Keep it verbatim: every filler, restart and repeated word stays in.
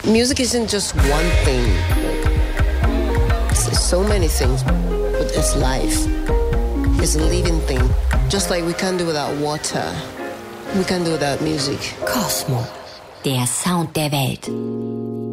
Music isn't just one thing. It's, it's so many things, but it's life. It's a living thing. Just like we can't do without water, we can't do without music. Kosmo, der Sound der Welt.